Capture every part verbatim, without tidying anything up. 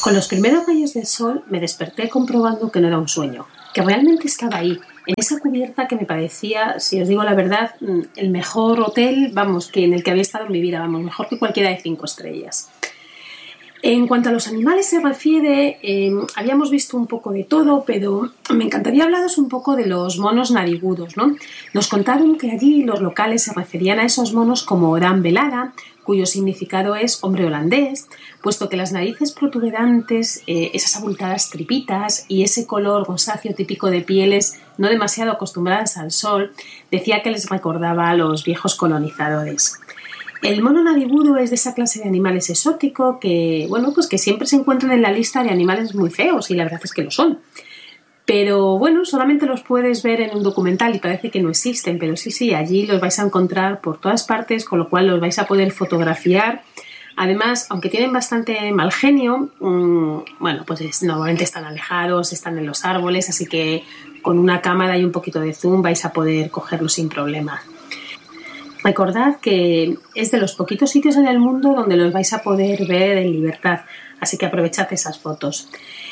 Con los primeros rayos del sol me desperté comprobando que no era un sueño, que realmente estaba ahí, en esa cubierta que me parecía, si os digo la verdad, el mejor hotel, vamos, que en el que había estado en mi vida, vamos, mejor que cualquiera de cinco estrellas. En cuanto a los animales se refiere, eh, habíamos visto un poco de todo, pero me encantaría hablaros un poco de los monos narigudos, ¿no? Nos contaron que allí los locales se referían a esos monos como Oran Velara, cuyo significado es hombre holandés, puesto que las narices protuberantes, eh, esas abultadas tripitas y ese color rosáceo típico de pieles no demasiado acostumbradas al sol, decía que les recordaba a los viejos colonizadores. El mono narigudo es de esa clase de animales exóticos que, bueno, pues que siempre se encuentran en la lista de animales muy feos, y la verdad es que lo son. Pero bueno, solamente los puedes ver en un documental y parece que no existen, pero sí, sí, allí los vais a encontrar por todas partes, con lo cual los vais a poder fotografiar. Además, aunque tienen bastante mal genio, mmm, bueno, pues es, normalmente están alejados, están en los árboles, así que con una cámara y un poquito de zoom vais a poder cogerlos sin problema. Recordad que es de los poquitos sitios en el mundo donde los vais a poder ver en libertad, así que aprovechad esas fotos.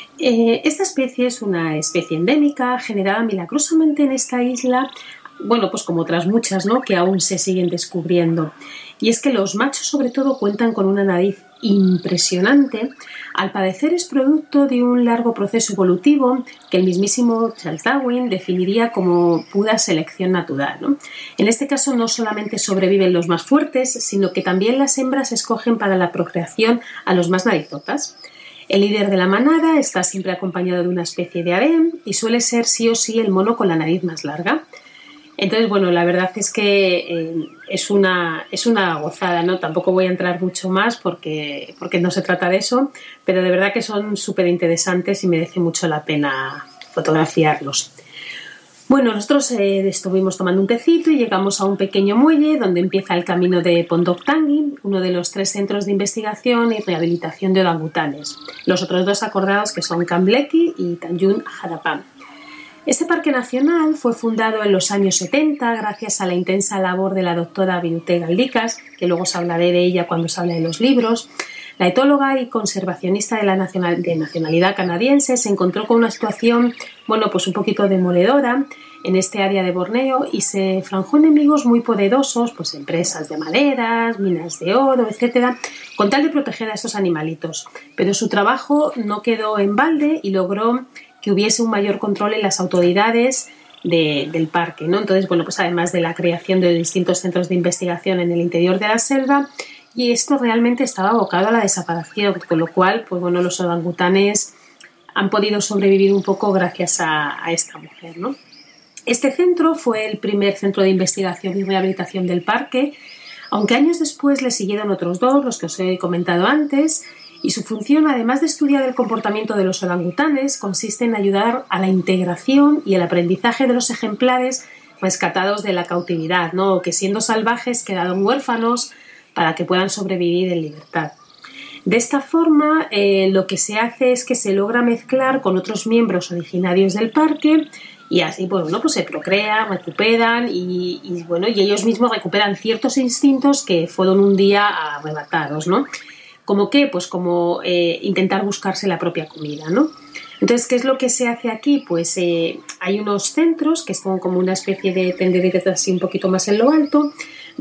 Eh, esta especie es una especie endémica generada milagrosamente en esta isla, bueno, pues como otras muchas, ¿no?, que aún se siguen descubriendo. Y es que los machos sobre todo cuentan con una nariz impresionante. Al parecer es producto de un largo proceso evolutivo que el mismísimo Charles Darwin definiría como pura selección natural, ¿no? En este caso no solamente sobreviven los más fuertes, sino que también las hembras escogen para la procreación a los más narizotas. El líder de la manada está siempre acompañado de una especie de harén y suele ser sí o sí el mono con la nariz más larga. Entonces, bueno, la verdad es que eh, es, una, es una gozada, ¿no? Tampoco voy a entrar mucho más porque, porque no se trata de eso, pero de verdad que son súper interesantes y merece mucho la pena fotografiarlos. Bueno, nosotros eh, estuvimos tomando un tecito y llegamos a un pequeño muelle donde empieza el camino de Pondok Tangi, uno de los tres centros de investigación y rehabilitación de orangutanes. Los otros dos acordados que son Camp Leki y Tanjung Harapan. Este parque nacional fue fundado en los años setenta gracias a la intensa labor de la doctora Biruté Galdicas, que luego os hablaré de ella cuando os hable de los libros. La etóloga y conservacionista de la nacional, de nacionalidad canadiense se encontró con una situación, bueno, pues un poquito demoledora en este área de Borneo y se franjó enemigos muy poderosos, pues empresas de maderas, minas de oro, etcétera, con tal de proteger a estos animalitos. Pero su trabajo no quedó en balde y logró que hubiese un mayor control en las autoridades de, del parque, ¿no? Entonces, bueno, pues además de la creación de distintos centros de investigación en el interior de la selva, y esto realmente estaba abocado a la desaparición, con lo cual, pues bueno, los orangutanes han podido sobrevivir un poco gracias a, a esta mujer, ¿no? Este centro fue el primer centro de investigación y rehabilitación del parque, aunque años después le siguieron otros dos, los que os he comentado antes, y su función, además de estudiar el comportamiento de los orangutanes, consiste en ayudar a la integración y el aprendizaje de los ejemplares rescatados de la cautividad, ¿no?, que siendo salvajes quedaron huérfanos para que puedan sobrevivir en libertad. De esta forma, eh, lo que se hace es que se logra mezclar con otros miembros originarios del parque y así, pues, bueno, pues se procrean, recuperan y, y, bueno, y ellos mismos recuperan ciertos instintos que fueron un día arrebatados, ¿no? ¿Como qué? Pues como eh, intentar buscarse la propia comida, ¿no? Entonces, ¿qué es lo que se hace aquí? Pues eh, hay unos centros que son como una especie de tendederos así un poquito más en lo alto,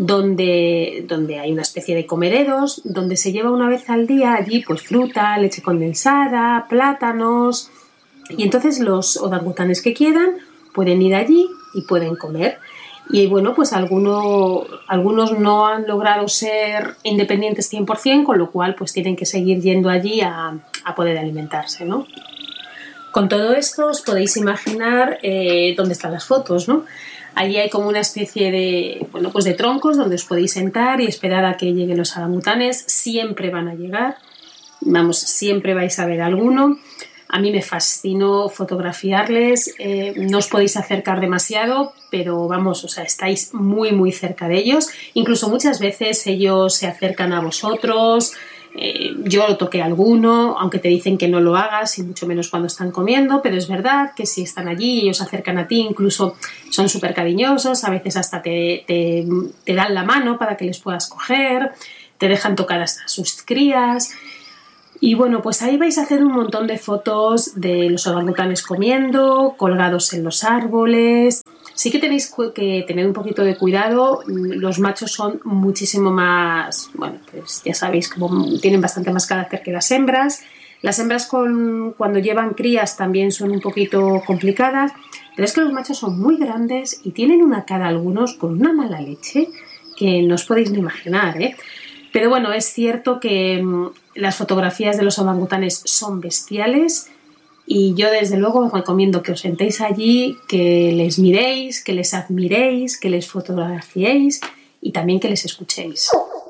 donde, donde hay una especie de comederos, donde se lleva una vez al día allí pues fruta, leche condensada, plátanos, y entonces los orangutanes que quieran pueden ir allí y pueden comer. Y bueno, pues alguno, algunos no han logrado ser independientes cien por ciento, con lo cual pues tienen que seguir yendo allí a, a poder alimentarse, ¿no? Con todo esto os podéis imaginar eh, dónde están las fotos, ¿no? Allí hay como una especie de, bueno, pues de troncos donde os podéis sentar y esperar a que lleguen los orangutanes. Siempre van a llegar, vamos, siempre vais a ver alguno. A mí me fascinó fotografiarles, eh, no os podéis acercar demasiado, pero vamos, o sea, estáis muy muy cerca de ellos. Incluso muchas veces ellos se acercan a vosotros. Eh, yo toqué alguno, aunque te dicen que no lo hagas y mucho menos cuando están comiendo, pero es verdad que si están allí y ellos se acercan a ti, incluso son súper cariñosos, a veces hasta te, te, te dan la mano para que les puedas coger, te dejan tocar hasta sus crías. Y bueno, pues ahí vais a hacer un montón de fotos de los orangutanes comiendo, colgados en los árboles. Sí que tenéis que tener un poquito de cuidado, los machos son muchísimo más, bueno, pues ya sabéis, como tienen bastante más carácter que las hembras. Las hembras con, cuando llevan crías también son un poquito complicadas, pero es que los machos son muy grandes y tienen una cara algunos con una mala leche que no os podéis ni imaginar, ¿eh? Pero bueno, es cierto que mmm, las fotografías de los orangutanes son bestiales y yo desde luego os recomiendo que os sentéis allí, que les miréis, que les admiréis, que les fotografiéis y también que les escuchéis.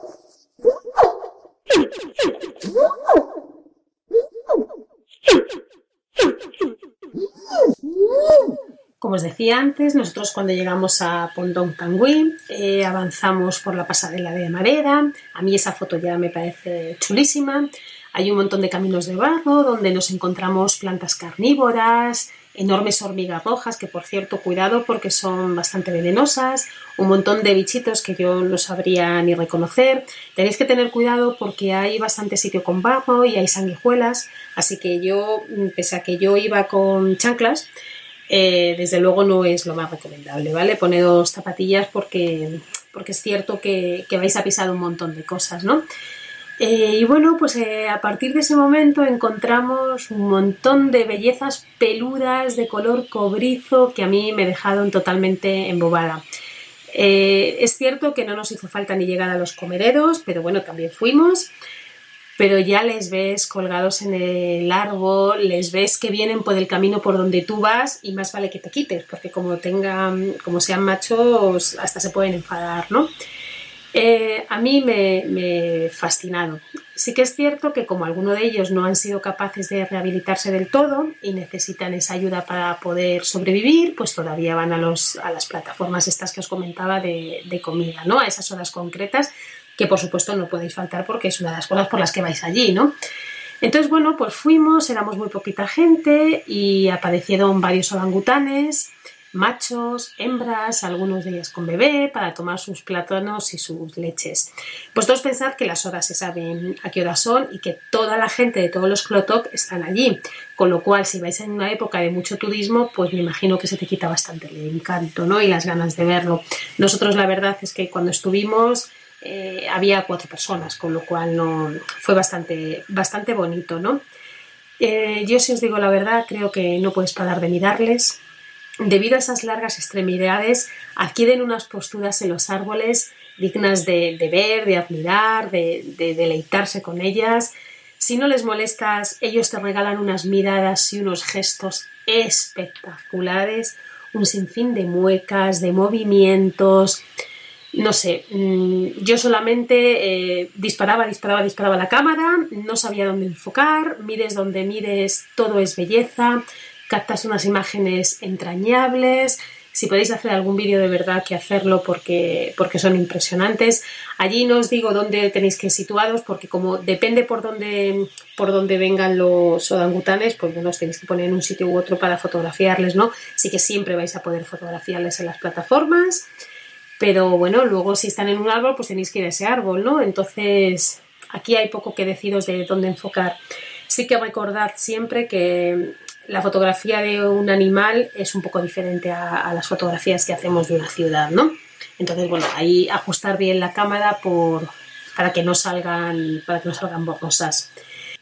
Como os decía antes, nosotros cuando llegamos a Pondong Tangui eh, avanzamos por la pasarela de madera. A mí esa foto ya me parece chulísima. Hay un montón de caminos de barro donde nos encontramos plantas carnívoras, enormes hormigas rojas, que por cierto, cuidado porque son bastante venenosas, un montón de bichitos que yo no sabría ni reconocer. Tenéis que tener cuidado porque hay bastante sitio con barro y hay sanguijuelas, así que yo, pese a que yo iba con chanclas, Eh, desde luego no es lo más recomendable, ¿vale? Ponedos zapatillas porque, porque es cierto que, que vais a pisar un montón de cosas, ¿no? Eh, y bueno, pues eh, a partir de ese momento encontramos un montón de bellezas peludas de color cobrizo que a mí me dejaron totalmente embobada. Eh, es cierto que no nos hizo falta ni llegar a los comereros, pero bueno, también fuimos. Pero ya les ves colgados en el árbol, les ves que vienen por el camino por donde tú vas y más vale que te quites, porque como tengan, como sean machos, hasta se pueden enfadar, ¿no? Eh, a mí me, me fascinaron. Sí que es cierto que como algunos de ellos no han sido capaces de rehabilitarse del todo y necesitan esa ayuda para poder sobrevivir, pues todavía van a, los, a las plataformas estas que os comentaba de, de comida, ¿no? A esas horas concretas que por supuesto no podéis faltar porque es una de las cosas por las que vais allí, ¿no? Entonces, bueno, pues fuimos, éramos muy poquita gente y aparecieron varios orangutanes, machos, hembras, algunos de ellas con bebé para tomar sus plátanos y sus leches. Vosotros pensad que las horas se saben a qué horas son y que toda la gente de todos los Klotok están allí, con lo cual si vais en una época de mucho turismo, pues me imagino que se te quita bastante el encanto, ¿no? Y las ganas de verlo. Nosotros la verdad es que cuando estuvimos Eh, había cuatro personas, con lo cual no, fue bastante, bastante bonito, ¿no? Eh, yo, si os digo la verdad, creo que no puedes parar de mirarles. Debido a esas largas extremidades, adquieren unas posturas en los árboles dignas de, de ver, de admirar, de, de deleitarse con ellas. Si no les molestas, ellos te regalan unas miradas y unos gestos espectaculares, un sinfín de muecas, de movimientos. No sé, yo solamente eh, disparaba, disparaba, disparaba la cámara, no sabía dónde enfocar, mires donde mires, todo es belleza, captas unas imágenes entrañables. Si podéis hacer algún vídeo de verdad que hacerlo porque, porque son impresionantes. Allí no os digo dónde tenéis que situaros porque como depende por dónde, por dónde vengan los orangutanes, pues bueno, os tenéis que poner en un sitio u otro para fotografiarles, ¿no? Sí que siempre vais a poder fotografiarles en las plataformas. Pero bueno, luego si están en un árbol, pues tenéis que ir a ese árbol, ¿no? Entonces, aquí hay poco que deciros de dónde enfocar. Sí que recordad siempre que la fotografía de un animal es un poco diferente a, a las fotografías que hacemos de una ciudad, ¿no? Entonces, bueno, ahí ajustar bien la cámara por, para que no salgan, para que no salgan borrosas.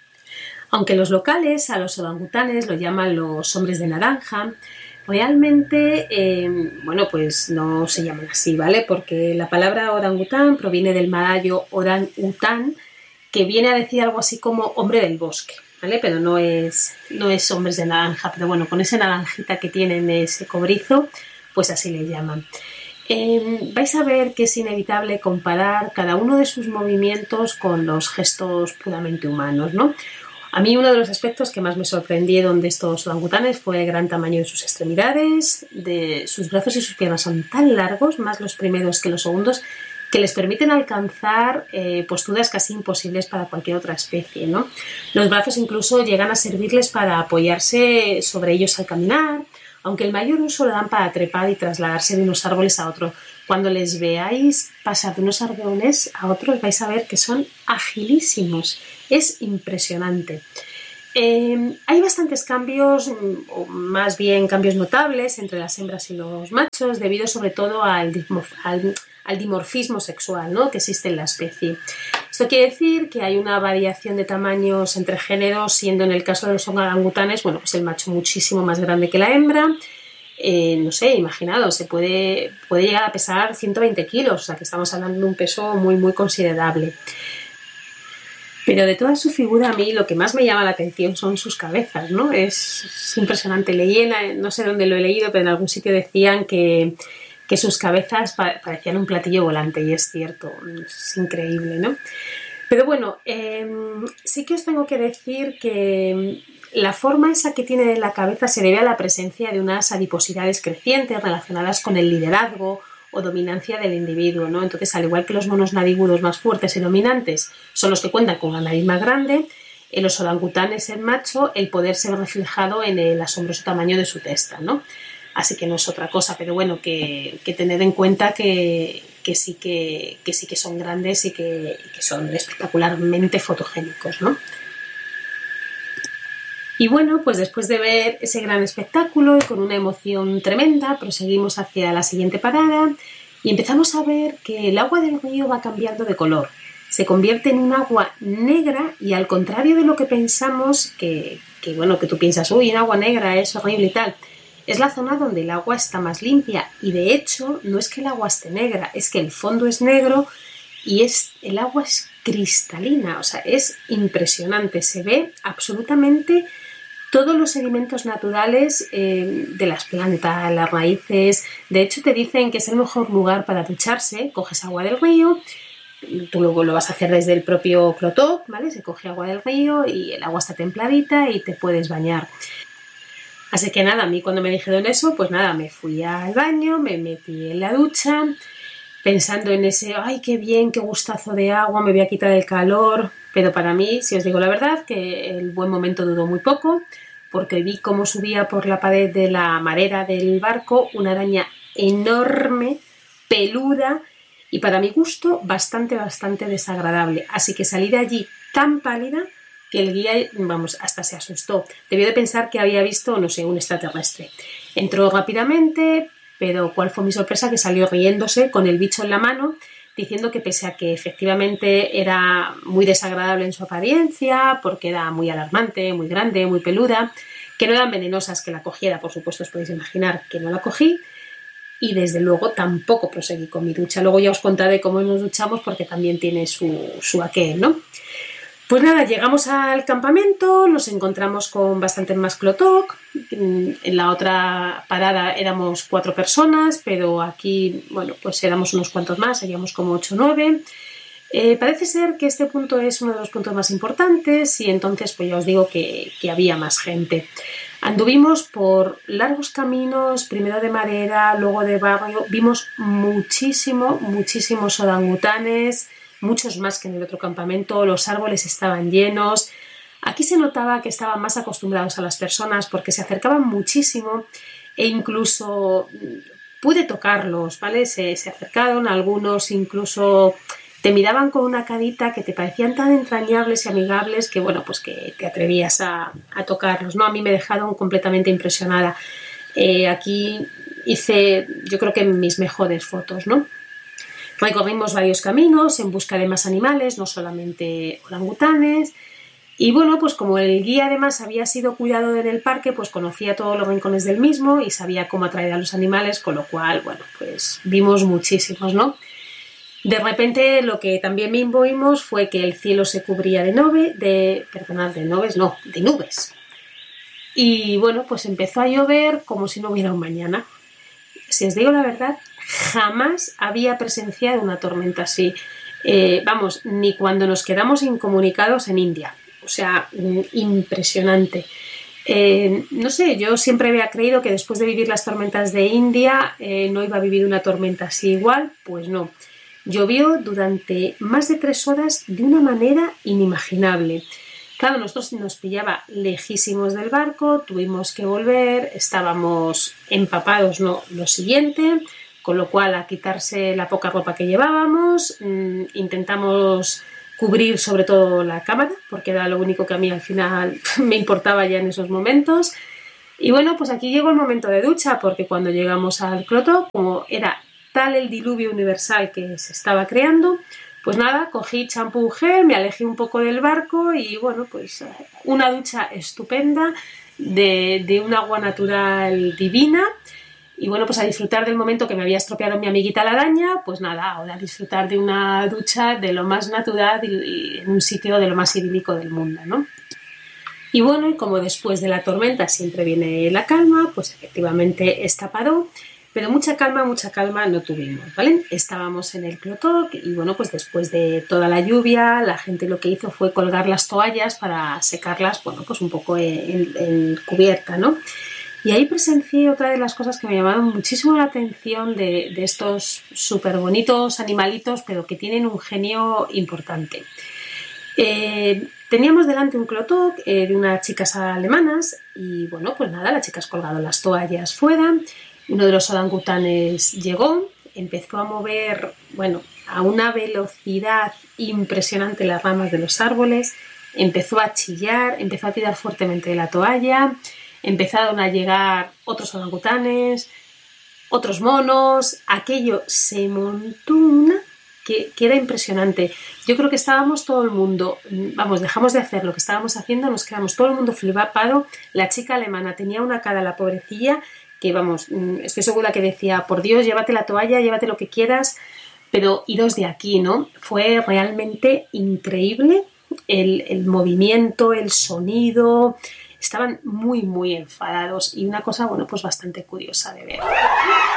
Aunque los locales a los orangutanes lo llaman los hombres de naranja, realmente, eh, bueno, pues no se llaman así, ¿vale? Porque la palabra orangután proviene del malayo orang-után, que viene a decir algo así como hombre del bosque, ¿vale? Pero no es, no es hombres de naranja, pero bueno, con esa naranjita que tienen de ese cobrizo, pues así le llaman. Eh, vais a ver que es inevitable comparar cada uno de sus movimientos con los gestos puramente humanos, ¿no? A mí uno de los aspectos que más me sorprendieron de estos orangutanes fue el gran tamaño de sus extremidades, de sus brazos y sus piernas son tan largos, más los primeros que los segundos, que les permiten alcanzar eh, posturas casi imposibles para cualquier otra especie, ¿no? Los brazos incluso llegan a servirles para apoyarse sobre ellos al caminar aunque el mayor uso lo dan para trepar y trasladarse de unos árboles a otros. Cuando les veáis pasar de unos árboles a otros vais a ver que son agilísimos, es impresionante. Eh, hay bastantes cambios, o más bien cambios notables entre las hembras y los machos, debido sobre todo al, dimorf al, al dimorfismo sexual, ¿no?, que existe en la especie. Esto quiere decir que hay una variación de tamaños entre géneros, siendo en el caso de los orangutanes, bueno, pues el macho muchísimo más grande que la hembra. Eh, no sé, imaginaos, se puede, puede llegar a pesar ciento veinte kilos, o sea que estamos hablando de un peso muy, muy considerable. Pero de toda su figura, a mí lo que más me llama la atención son sus cabezas, ¿no? Es, es impresionante. Leí, en, no sé dónde lo he leído, pero en algún sitio decían que, que sus cabezas parecían un platillo volante, y es cierto, es increíble, ¿no? Pero bueno, eh, sí que os tengo que decir que la forma esa que tiene de la cabeza se debe a la presencia de unas adiposidades crecientes relacionadas con el liderazgo o dominancia del individuo, ¿no? Entonces, al igual que los monos narigudos más fuertes y dominantes son los que cuentan con una nariz más grande, en los orangutanes, el macho, el poder se ve reflejado en el asombroso tamaño de su testa, ¿no? Así que no es otra cosa, pero bueno, que, que tener en cuenta que, que, sí que, que sí que son grandes y que, que son espectacularmente fotogénicos, ¿no? Y bueno, pues después de ver ese gran espectáculo y con una emoción tremenda, proseguimos hacia la siguiente parada y empezamos a ver que el agua del río va cambiando de color. Se convierte en un agua negra y, al contrario de lo que pensamos, que, que bueno, que tú piensas, uy, un agua negra es horrible y tal, es la zona donde el agua está más limpia, y de hecho no es que el agua esté negra, es que el fondo es negro y es, el agua es cristalina, o sea, es impresionante, se ve absolutamente todos los sedimentos naturales eh, de las plantas, las raíces. De hecho, te dicen que es el mejor lugar para ducharse. Coges agua del río, tú luego lo vas a hacer desde el propio Clotoc, ¿vale? Se coge agua del río y el agua está templadita y te puedes bañar. Así que nada, a mí cuando me dijeron eso, pues nada, me fui al baño, me metí en la ducha, pensando en ese, ay, qué bien, qué gustazo de agua, me voy a quitar el calor. Pero para mí, si os digo la verdad, que el buen momento duró muy poco, porque vi cómo subía por la pared de la marera del barco una araña enorme, peluda y, para mi gusto, bastante, bastante desagradable. Así que salí de allí tan pálida que el guía, vamos, hasta se asustó. Debió de pensar que había visto, no sé, un extraterrestre. Entró rápidamente, pero ¿cuál fue mi sorpresa? Que salió riéndose con el bicho en la mano, diciendo que pese a que efectivamente era muy desagradable en su apariencia, porque era muy alarmante, muy grande, muy peluda, que no eran venenosas que la cogiera. Por supuesto, os podéis imaginar que no la cogí, y desde luego tampoco proseguí con mi ducha. Luego ya os contaré cómo nos duchamos, porque también tiene su, su aquel, ¿no? Pues nada, llegamos al campamento, nos encontramos con bastante más Clotoc. En la otra parada éramos cuatro personas, pero aquí, bueno, pues éramos unos cuantos más, seríamos como ocho o nueve. Eh, parece ser que este punto es uno de los puntos más importantes, y entonces pues ya os digo que, que había más gente. Anduvimos por largos caminos, primero de madera, luego de barro, vimos muchísimo, muchísimos orangutanes, muchos más que en el otro campamento. Los árboles estaban llenos. Aquí se notaba que estaban más acostumbrados a las personas porque se acercaban muchísimo, e incluso pude tocarlos, ¿vale? Se, se acercaron, algunos incluso te miraban con una carita que te parecían tan entrañables y amigables que, bueno, pues que te atrevías a, a tocarlos, ¿no? A mí me dejaron completamente impresionada. Eh, aquí hice, yo creo que mis mejores fotos, ¿no? Recorrimos varios caminos en busca de más animales, no solamente orangutanes. Y bueno, pues como el guía además había sido cuidado en el parque, pues conocía todos los rincones del mismo y sabía cómo atraer a los animales, con lo cual, bueno, pues vimos muchísimos, ¿no? De repente lo que también vimos fue que el cielo se cubría de nubes, de, perdonad, de nubes, no, de nubes. Y bueno, pues empezó a llover como si no hubiera un mañana. Si os digo la verdad, jamás había presenciado una tormenta así. Eh, vamos, ni cuando nos quedamos incomunicados en India. O sea, impresionante. Eh, no sé, yo siempre había creído que después de vivir las tormentas de India eh, no iba a vivir una tormenta así igual. Pues no. Llovió durante más de tres horas de una manera inimaginable. Claro, nosotros nos pillaba lejísimos del barco, tuvimos que volver, estábamos empapados, no, lo siguiente, con lo cual a quitarse la poca ropa que llevábamos, mmm, intentamos cubrir sobre todo la cámara, porque era lo único que a mí al final me importaba ya en esos momentos. Y bueno, pues aquí llegó el momento de ducha, porque cuando llegamos al Clotó, como era tal el diluvio universal que se estaba creando, pues nada, cogí champú gel, me alejé un poco del barco y bueno, pues una ducha estupenda de, de un agua natural divina. Y bueno, pues a disfrutar del momento que me había estropeado mi amiguita la araña, pues nada, ahora a disfrutar de una ducha de lo más natural y, y en un sitio de lo más idílico del mundo, ¿no? Y bueno, y como después de la tormenta siempre viene la calma, pues efectivamente esta paró. Pero mucha calma, mucha calma no tuvimos, ¿vale? Estábamos en el Clotó y bueno, pues después de toda la lluvia, la gente lo que hizo fue colgar las toallas para secarlas, bueno, pues un poco en, en cubierta, ¿no? Y ahí presencié otra de las cosas que me llamaron muchísimo la atención de, de estos súper bonitos animalitos, pero que tienen un genio importante. Eh, teníamos delante un Clotó eh, de unas chicas alemanas y bueno, pues nada, las chicas colgaron las toallas fuera. Uno de los orangutanes llegó, empezó a mover, bueno, a una velocidad impresionante las ramas de los árboles, empezó a chillar, empezó a tirar fuertemente de la toalla, empezaron a llegar otros orangutanes, otros monos, aquello se montó una que, que era impresionante. Yo creo que estábamos todo el mundo, vamos, dejamos de hacer lo que estábamos haciendo, nos quedamos todo el mundo flipado. La chica alemana tenía una cara, la pobrecilla, que vamos, estoy segura que decía, por Dios, llévate la toalla, llévate lo que quieras, pero iros de aquí, ¿no? Fue realmente increíble el, el movimiento, el sonido, estaban muy, muy enfadados y una cosa, bueno, pues bastante curiosa de ver.